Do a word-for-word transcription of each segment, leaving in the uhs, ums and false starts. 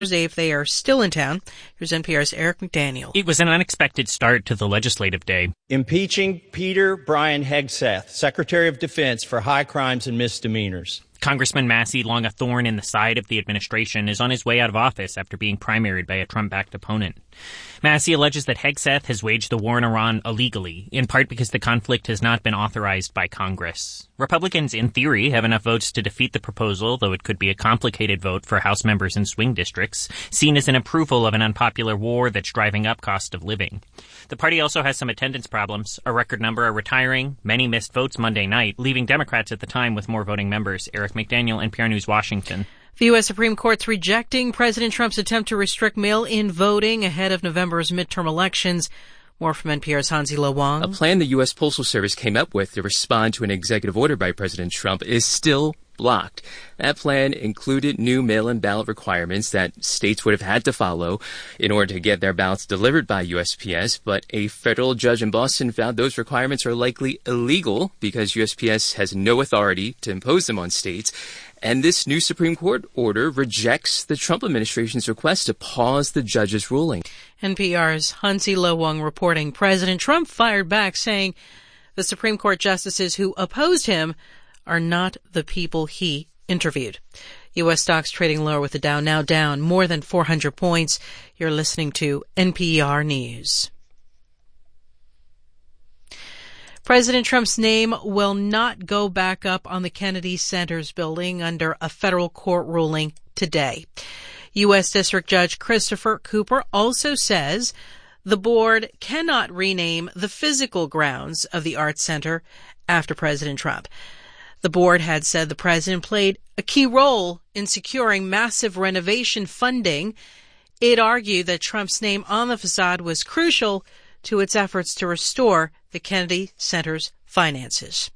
if they are still in town. Here's N P R's Eric McDaniel. It was an unexpected start to the legislative day. Impeaching Peter Brian Hegseth, Secretary of Defense, for high crimes and misdemeanors. Congressman Massey, long a thorn in the side of the administration, is on his way out of office after being primaried by a Trump-backed opponent. Massey alleges that Hegseth has waged the war in Iran illegally, in part because the conflict has not been authorized by Congress. Republicans, in theory, have enough votes to defeat the proposal, though it could be a complicated vote for House members in swing districts, seen as an approval of an unpopular war that's driving up cost of living. The party also has some attendance problems. A record number are retiring. Many missed votes Monday night, leaving Democrats at the time with more voting members. Eric McDaniel, N P R News, Washington. The U S. Supreme Court's rejecting President Trump's attempt to restrict mail-in voting ahead of November's midterm elections. More from N P R's Hansi Lo Wang. A plan the U S. Postal Service came up with to respond to an executive order by President Trump is still blocked. That plan included new mail-in ballot requirements that states would have had to follow in order to get their ballots delivered by U S P S, but a federal judge in Boston found those requirements are likely illegal because U S P S has no authority to impose them on states. And this new Supreme Court order rejects the Trump administration's request to pause the judge's ruling. N P R's Hansi Lo Wang reporting. President Trump fired back, saying the Supreme Court justices who opposed him are not the people he interviewed. U S stocks trading lower with the Dow now down more than four hundred points. You're listening to N P R News. President Trump's name will not go back up on the Kennedy Center's building under a federal court ruling today. U S. District Judge Christopher Cooper also says the board cannot rename the physical grounds of the Arts Center after President Trump. The board had said the president played a key role in securing massive renovation funding. It argued that Trump's name on the facade was crucial to its efforts to restore the Kennedy Center's finances.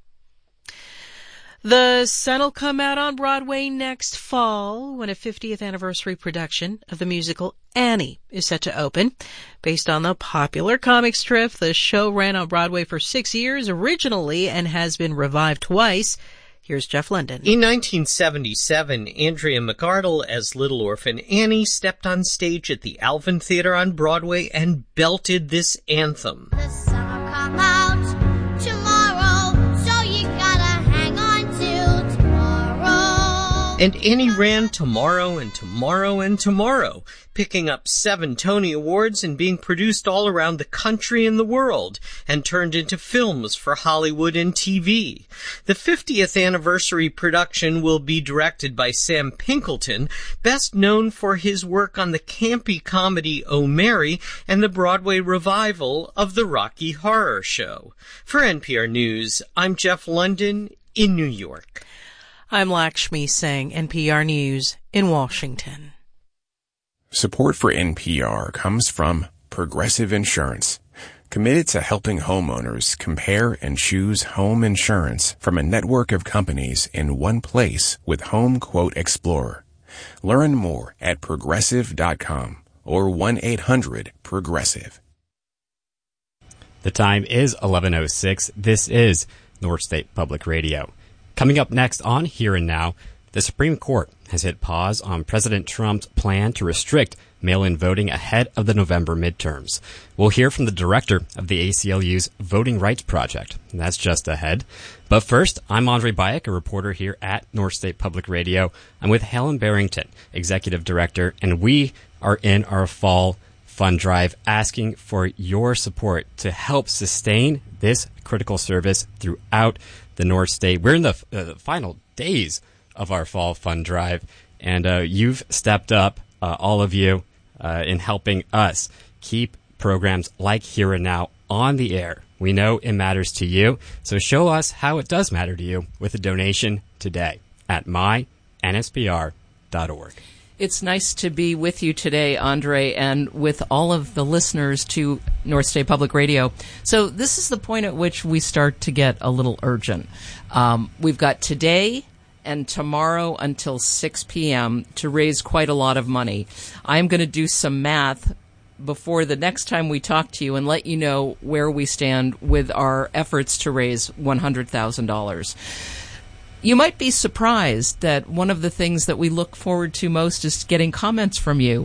The sun will come out on Broadway next fall when a fiftieth anniversary production of the musical Annie is set to open. Based on the popular comic strip, the show ran on Broadway for six years originally and has been revived twice. Here's Jeff London. In nineteen seventy-seven, Andrea McArdle as Little Orphan Annie stepped on stage at the Alvin Theater on Broadway and belted this anthem. The sun will come out tomorrow, so you gotta hang on till tomorrow. And Annie ran tomorrow and tomorrow and tomorrow, picking up seven Tony Awards and being produced all around the country and the world, and turned into films for Hollywood and T V. The fiftieth anniversary production will be directed by Sam Pinkleton, best known for his work on the campy comedy Oh Mary and the Broadway revival of the Rocky Horror Show. For N P R News, I'm Jeff London in New York. I'm Lakshmi Singh, N P R News in Washington. Support for N P R comes from Progressive Insurance, committed to helping homeowners compare and choose home insurance from a network of companies in one place with Home Quote Explorer. Learn more at progressive dot com or one eight hundred progressive. The time is eleven oh six. This is North State Public Radio. Coming up next on Here and Now, the Supreme Court has hit pause on President Trump's plan to restrict mail-in voting ahead of the November midterms. We'll hear from the director of the A C L U's Voting Rights Project. That's just ahead. But first, I'm Andre Bayek, a reporter here at North State Public Radio. I'm with Helen Barrington, executive director, and we are in our fall fund drive asking for your support to help sustain this critical service throughout the North State. We're in the, uh, the final days of our fall fund drive, and uh, you've stepped up, uh, all of you, uh, in helping us keep programs like Here and Now on the air. We know it matters to you, so show us how it does matter to you with a donation today at my N S P R dot org. It's nice to be with you today, Andre, and with all of the listeners to North State Public Radio. So this is the point at which we start to get a little urgent. Um, we've got today and tomorrow until six p.m. to raise quite a lot of money. I'm going to do some math before the next time we talk to you and let you know where we stand with our efforts to raise one hundred thousand dollars. You might be surprised that one of the things that we look forward to most is getting comments from you